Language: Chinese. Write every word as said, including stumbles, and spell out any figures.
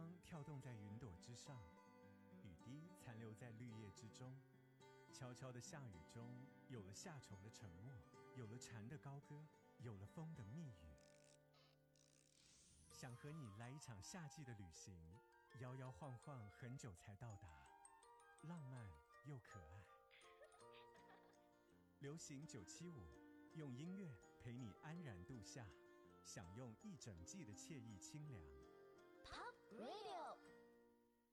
光跳动在云朵之上，雨滴残留在绿叶之中。悄悄的下雨中，有了夏虫的沉默，有了蝉的高歌，有了风的密语。想和你来一场夏季的旅行，摇摇晃晃很久才到达，浪漫又可爱。流行九七五，用音乐陪你安然度夏，享用一整季的惬意清凉。 Pop Radio